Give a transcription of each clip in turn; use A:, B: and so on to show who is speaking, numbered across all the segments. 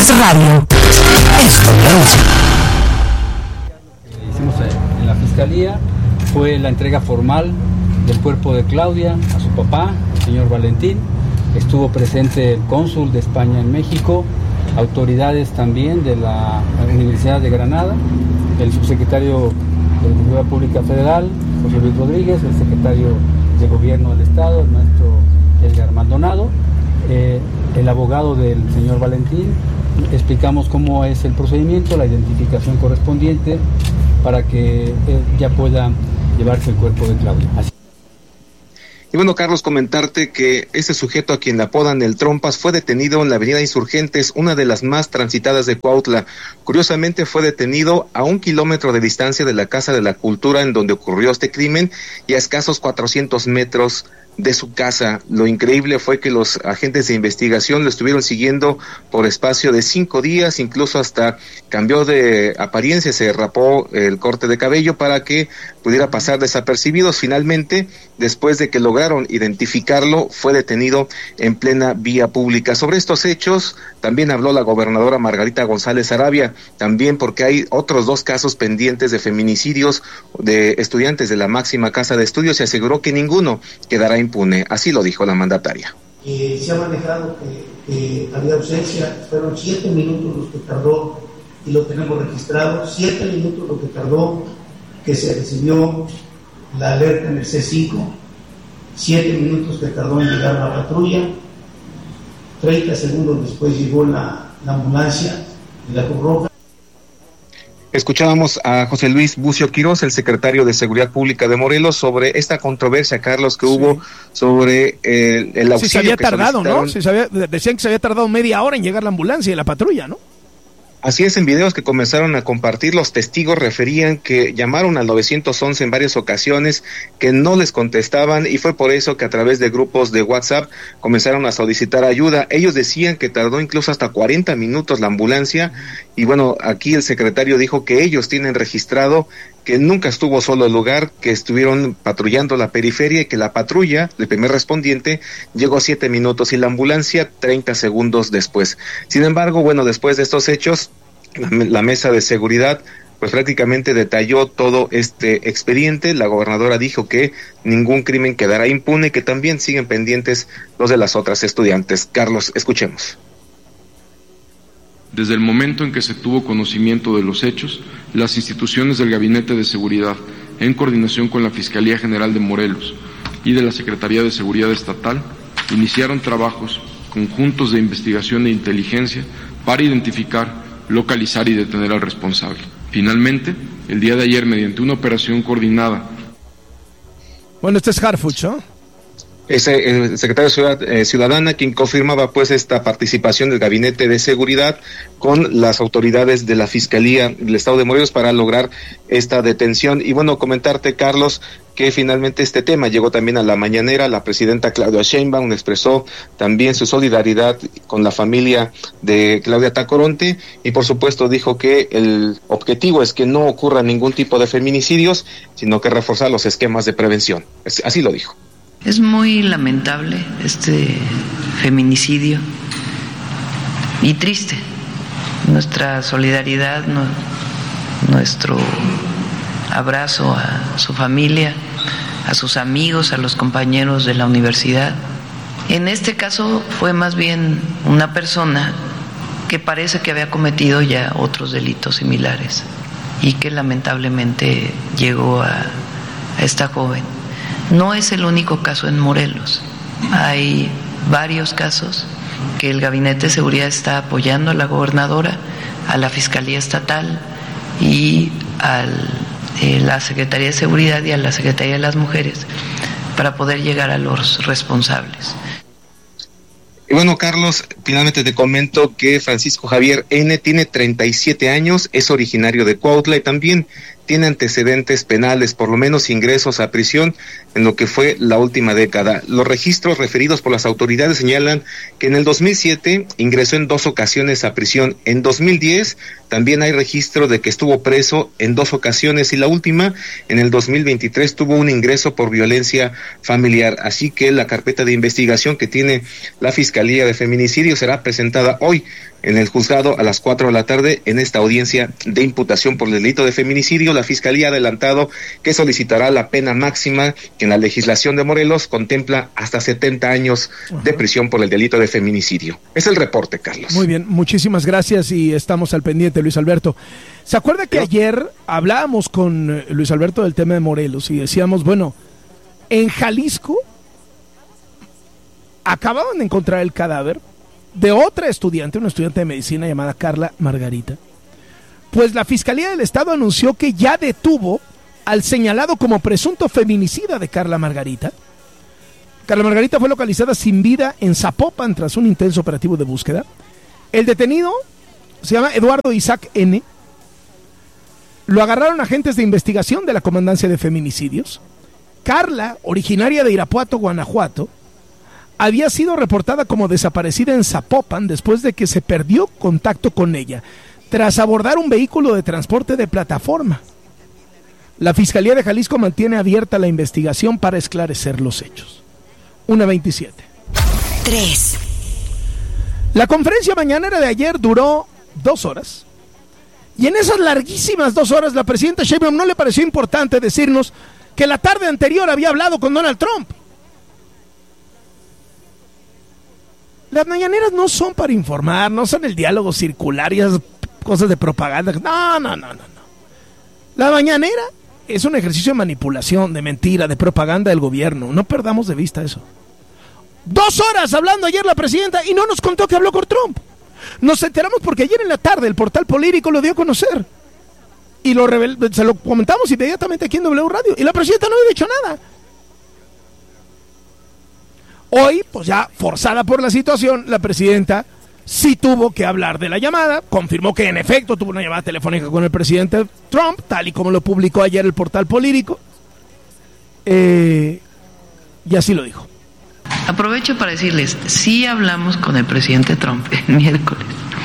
A: Radio. Esto es.
B: Hicimos en la Fiscalía fue la entrega formal del cuerpo de Claudia a su papá, el señor Valentín. Estuvo presente el cónsul de España en México, autoridades también de la Universidad de Granada, el subsecretario de la Seguridad Pública Federal, José Luis Rodríguez, el secretario de Gobierno del Estado, el maestro Edgar Maldonado, el abogado del señor Valentín. Explicamos cómo es el procedimiento, la identificación correspondiente para que ya pueda llevarse el cuerpo de Claudia. Así.
C: Y bueno, Carlos, comentarte que este sujeto a quien le apodan el Trompas fue detenido en la avenida Insurgentes, una de las más transitadas de Cuautla. Curiosamente fue detenido a 1 kilómetro de distancia de la Casa de la Cultura en donde ocurrió este crimen y a escasos 400 metros de su casa. Lo increíble fue que los agentes de investigación lo estuvieron siguiendo por espacio de 5 días, incluso hasta cambió de apariencia, se rapó el corte de cabello para que pudiera pasar desapercibidos. Finalmente, después de que lograron identificarlo, fue detenido en plena vía pública. Sobre estos hechos también habló la gobernadora Margarita González Arabia, también porque hay otros 2 casos pendientes de feminicidios de estudiantes de la máxima casa de estudios y aseguró que ninguno quedará impune. Así lo dijo la mandataria.
D: Se ha manejado que había ausencia, fueron 7 minutos los que tardó, y lo tenemos registrado, 7 minutos lo que tardó que se recibió la alerta en el C5, 7 minutos que tardó en llegar la patrulla, 30 segundos después llegó la ambulancia y la Cruz Roja.
C: Escuchábamos a José Luis Bucio Quirós, el secretario de Seguridad Pública de Morelos, sobre esta controversia, Carlos, que hubo sobre el auxilio.
E: Sí, se había
C: que
E: tardado, ¿no? Decían que se había tardado media hora en llegar la ambulancia y la patrulla, ¿no?
C: Así es, en videos que comenzaron a compartir, los testigos referían que llamaron al 911 en varias ocasiones, que no les contestaban, y fue por eso que a través de grupos de WhatsApp comenzaron a solicitar ayuda. Ellos decían que tardó incluso hasta 40 minutos la ambulancia, y bueno, aquí el secretario dijo que ellos tienen registrado que nunca estuvo solo el lugar, que estuvieron patrullando la periferia y que la patrulla, el primer respondiente, llegó 7 minutos y la ambulancia 30 segundos después. Sin embargo, bueno, después de estos hechos, la mesa de seguridad pues prácticamente detalló todo este expediente. La gobernadora dijo que ningún crimen quedará impune, que también siguen pendientes los de las otras estudiantes. Carlos, escuchemos.
F: Desde el momento en que se tuvo conocimiento de los hechos, las instituciones del Gabinete de Seguridad, en coordinación con la Fiscalía General de Morelos y de la Secretaría de Seguridad Estatal, iniciaron trabajos conjuntos de investigación e inteligencia para identificar, localizar y detener al responsable. Finalmente, el día de ayer, mediante una operación coordinada.
E: Bueno, este es Harfuch, ¿no?
C: Es el secretario de Seguridad Ciudadana quien confirmaba pues esta participación del Gabinete de Seguridad con las autoridades de la Fiscalía del Estado de Morelos para lograr esta detención. Y bueno, comentarte, Carlos, que finalmente este tema llegó también a la mañanera. La presidenta Claudia Sheinbaum expresó también su solidaridad con la familia de Claudia Tacoronte y por supuesto dijo que el objetivo es que no ocurra ningún tipo de feminicidios, sino que reforzar los esquemas de prevención. Así lo dijo.
G: Es muy lamentable este feminicidio y triste. Nuestra solidaridad, nuestro abrazo a su familia, a sus amigos, a los compañeros de la universidad. En este caso fue más bien una persona que parece que había cometido ya otros delitos similares y que lamentablemente llegó a esta joven. No es el único caso en Morelos. Hay varios casos que el Gabinete de Seguridad está apoyando a la gobernadora, a la Fiscalía Estatal y a la Secretaría de Seguridad y a la Secretaría de las Mujeres para poder llegar a los responsables.
C: Y bueno, Carlos, finalmente te comento que Francisco Javier N. tiene 37 años, es originario de Cuautla y también tiene antecedentes penales, por lo menos ingresos a prisión en lo que fue la última década. Los registros referidos por las autoridades señalan que en el 2007 ingresó en 2 ocasiones a prisión. En 2010 también hay registro de que estuvo preso en 2 ocasiones y la última, en el 2023, tuvo un ingreso por violencia familiar. Así que la carpeta de investigación que tiene la Fiscalía de Feminicidio será presentada hoy En el juzgado a las 4 de la tarde, en esta audiencia de imputación por el delito de feminicidio, la Fiscalía ha adelantado que solicitará la pena máxima que en la legislación de Morelos contempla hasta 70 años de prisión por el delito de feminicidio. Es el reporte, Carlos.
E: Muy bien, muchísimas gracias y estamos al pendiente, Luis Alberto. ¿Se acuerda que ayer hablábamos con Luis Alberto del tema de Morelos y decíamos, bueno, en Jalisco acababan de encontrar el cadáver de otra estudiante, una estudiante de medicina llamada Carla Margarita? Pues la Fiscalía del Estado anunció que ya detuvo al señalado como presunto feminicida de Carla Margarita. Carla Margarita fue localizada sin vida en Zapopan tras un intenso operativo de búsqueda. El detenido se llama Eduardo Isaac N. Lo agarraron agentes de investigación de la Comandancia de Feminicidios. Carla, originaria de Irapuato, Guanajuato, había sido reportada como desaparecida en Zapopan después de que se perdió contacto con ella tras abordar un vehículo de transporte de plataforma. La Fiscalía de Jalisco mantiene abierta la investigación para esclarecer los hechos. 1:27.
A: 3.
E: La conferencia mañanera de ayer duró 2 horas. Y en esas larguísimas 2 horas la presidenta Sheinbaum no le pareció importante decirnos que la tarde anterior había hablado con Donald Trump. Las mañaneras no son para informar, no son el diálogo circular y esas cosas de propaganda. No. La mañanera es un ejercicio de manipulación, de mentira, de propaganda del gobierno. No perdamos de vista eso. 2 horas hablando ayer la presidenta y no nos contó que habló con Trump. Nos enteramos porque ayer en la tarde el portal Político lo dio a conocer. Y se lo comentamos inmediatamente aquí en W Radio. Y la presidenta no había dicho nada. Hoy, pues ya forzada por la situación, la presidenta sí tuvo que hablar de la llamada, confirmó que en efecto tuvo una llamada telefónica con el presidente Trump, tal y como lo publicó ayer el portal Político, y así lo dijo.
G: Aprovecho para decirles, sí hablamos con el presidente Trump el miércoles.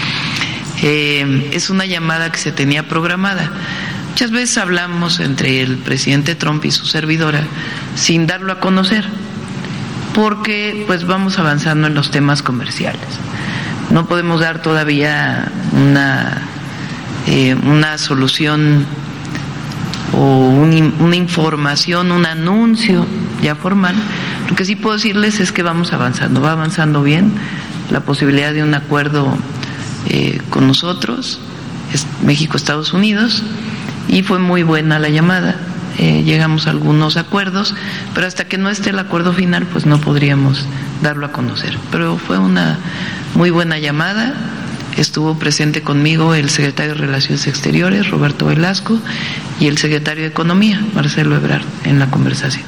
G: Es una llamada que se tenía programada. Muchas veces hablamos entre el presidente Trump y su servidora sin darlo a conocer, porque pues vamos avanzando en los temas comerciales. No podemos dar todavía una solución o una información, un anuncio ya formal. Lo que sí puedo decirles es que vamos avanzando, va avanzando bien la posibilidad de un acuerdo con nosotros, México, Estados Unidos, y fue muy buena la llamada. Llegamos a algunos acuerdos, pero hasta que no esté el acuerdo final, pues no podríamos darlo a conocer. Pero fue una muy buena llamada. Estuvo presente conmigo el secretario de Relaciones Exteriores, Roberto Velasco, y el secretario de Economía, Marcelo Ebrard, en la conversación.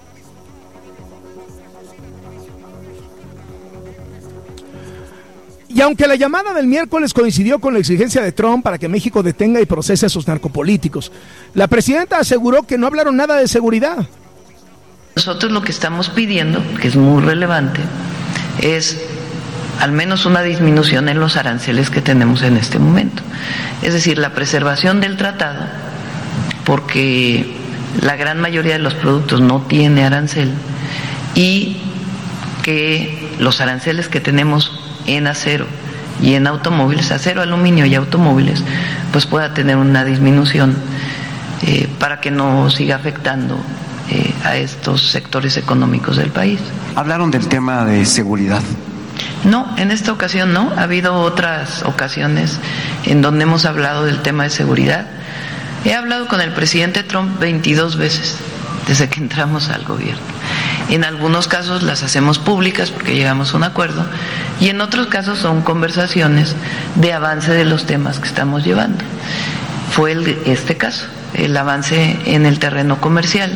E: Y aunque la llamada del miércoles coincidió con la exigencia de Trump para que México detenga y procese a sus narcopolíticos, la presidenta aseguró que no hablaron nada de seguridad.
G: Nosotros lo que estamos pidiendo, que es muy relevante, es al menos una disminución en los aranceles que tenemos en este momento. Es decir, la preservación del tratado, porque la gran mayoría de los productos no tiene arancel, y que los aranceles que tenemos en acero y en automóviles, acero, aluminio y automóviles, pues pueda tener una disminución para que no siga afectando a estos sectores económicos del país.
H: ¿Hablaron del tema de seguridad?
G: No, en esta ocasión no. Ha habido otras ocasiones en donde hemos hablado del tema de seguridad. He hablado con el presidente Trump 22 veces desde que entramos al gobierno. En algunos casos las hacemos públicas porque llegamos a un acuerdo, y en otros casos son conversaciones de avance de los temas que estamos llevando. Fue este caso, el avance en el terreno comercial.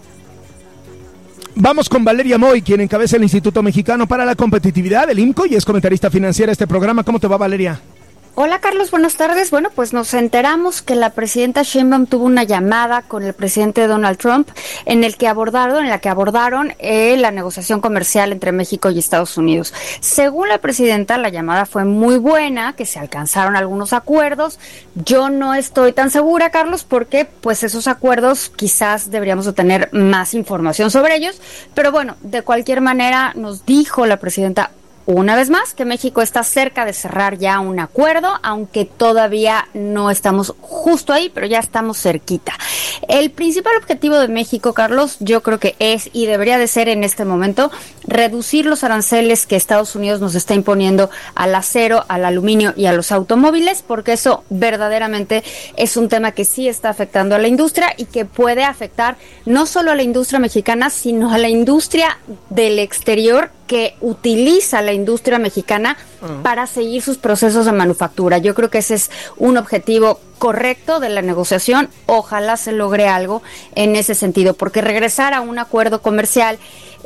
E: Vamos con Valeria Moy, quien encabeza el Instituto Mexicano para la Competitividad, el IMCO, y es comentarista financiera de este programa. ¿Cómo te va, Valeria?
I: Hola Carlos, buenas tardes. Bueno, pues nos enteramos que la presidenta Sheinbaum tuvo una llamada con el presidente Donald Trump en la que abordaron la negociación comercial entre México y Estados Unidos. Según la presidenta, la llamada fue muy buena, que se alcanzaron algunos acuerdos. Yo no estoy tan segura, Carlos, porque pues esos acuerdos quizás deberíamos de tener más información sobre ellos, pero bueno, de cualquier manera nos dijo la presidenta una vez más, que México está cerca de cerrar ya un acuerdo, aunque todavía no estamos justo ahí, pero ya estamos cerquita. El principal objetivo de México, Carlos, yo creo que es y debería de ser en este momento reducir los aranceles que Estados Unidos nos está imponiendo al acero, al aluminio y a los automóviles, porque eso verdaderamente es un tema que sí está afectando a la industria y que puede afectar no solo a la industria mexicana, sino a la industria del exterior que utiliza la industria mexicana para seguir sus procesos de manufactura. Yo creo que ese es un objetivo correcto de la negociación. Ojalá se logre algo en ese sentido, porque regresar a un acuerdo comercial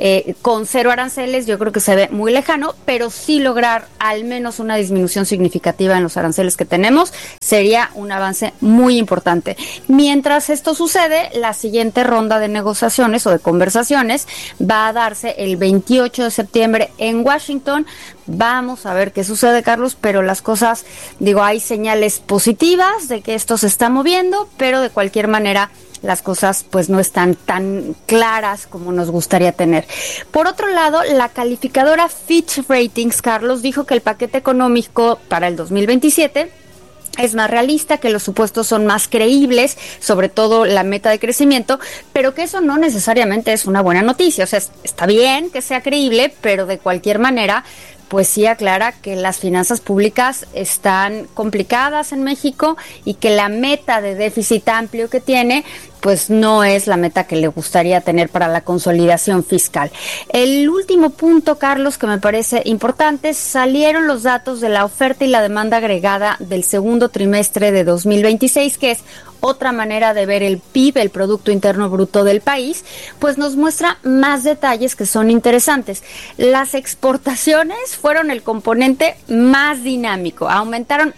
I: con cero aranceles yo creo que se ve muy lejano, pero sí lograr al menos una disminución significativa en los aranceles que tenemos sería un avance muy importante. Mientras esto sucede, la siguiente ronda de negociaciones o de conversaciones va a darse el 28 de septiembre en Washington. Vamos a ver qué sucede, Carlos, pero las cosas, hay señales positivas de que esto se está moviendo, pero de cualquier manera las cosas pues no están tan claras como nos gustaría tener. Por otro lado, la calificadora Fitch Ratings, Carlos, dijo que el paquete económico para el 2027 es más realista, que los supuestos son más creíbles, sobre todo la meta de crecimiento, pero que eso no necesariamente es una buena noticia. O sea, está bien que sea creíble, pero de cualquier manera pues sí aclara que las finanzas públicas están complicadas en México y que la meta de déficit amplio que tiene pues no es la meta que le gustaría tener para la consolidación fiscal. El último punto, Carlos, que me parece importante, salieron los datos de la oferta y la demanda agregada del segundo trimestre de 2026, que es otra manera de ver el PIB, el Producto Interno Bruto del país, pues nos muestra más detalles que son interesantes. Las exportaciones fueron el componente más dinámico, aumentaron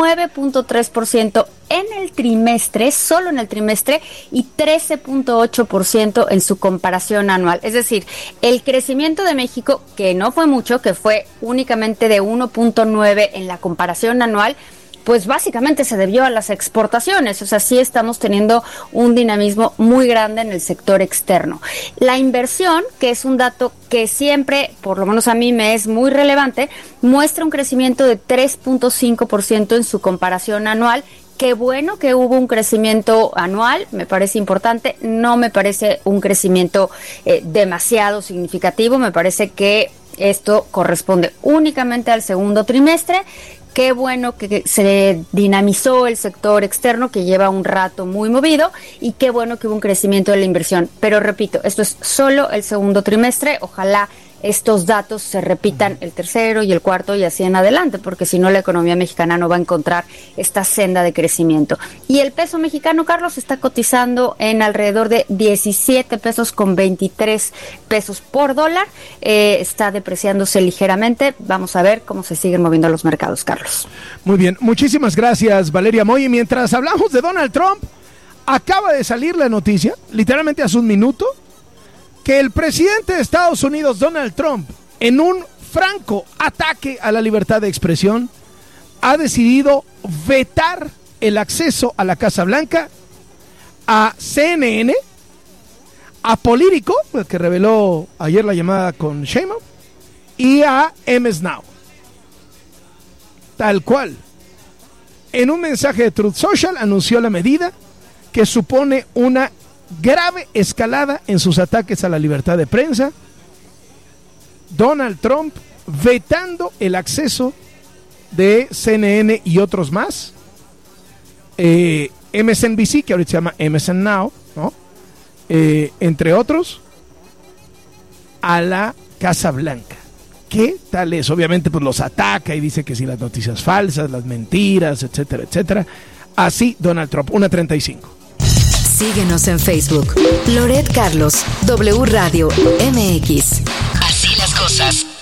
I: 9.3% en el trimestre, solo en el trimestre, y 13.8% en su comparación anual. Es decir, el crecimiento de México, que no fue mucho, que fue únicamente de 1.9 en la comparación anual, pues básicamente se debió a las exportaciones. O sea, sí estamos teniendo un dinamismo muy grande en el sector externo. La inversión, que es un dato que siempre, por lo menos a mí me es muy relevante, muestra un crecimiento de 3.5% en su comparación anual. Qué bueno que hubo un crecimiento anual, me parece importante, no me parece un crecimiento demasiado significativo, me parece que esto corresponde únicamente al segundo trimestre. Qué bueno que se dinamizó el sector externo, que lleva un rato muy movido, y qué bueno que hubo un crecimiento de la inversión. Pero repito, esto es solo el segundo trimestre, ojalá estos datos se repitan el tercero y el cuarto y así en adelante, porque si no la economía mexicana no va a encontrar esta senda de crecimiento. Y el peso mexicano, Carlos, está cotizando en alrededor de 17 pesos con 23 pesos por dólar. Está depreciándose ligeramente. Vamos a ver cómo se siguen moviendo los mercados, Carlos.
E: Muy bien, muchísimas gracias, Valeria Moy. Y mientras hablamos de Donald Trump, acaba de salir la noticia, literalmente hace un minuto, que el presidente de Estados Unidos, Donald Trump, en un franco ataque a la libertad de expresión, ha decidido vetar el acceso a la Casa Blanca a CNN, a Político, que reveló ayer la llamada con Sheinbaum, y a MS Now. Tal cual. En un mensaje de Truth Social anunció la medida, que supone una grave escalada en sus ataques a la libertad de prensa. Donald Trump vetando el acceso de CNN y otros más, MSNBC, que ahorita se llama MSN Now, ¿no? Entre otros, a la Casa Blanca. ¿Qué tal es? Obviamente pues los ataca y dice que si las noticias falsas, las mentiras, etcétera, etcétera. Así Donald Trump, 1:35.
J: Síguenos en Facebook. Loret Carlos, W Radio MX. Así las cosas.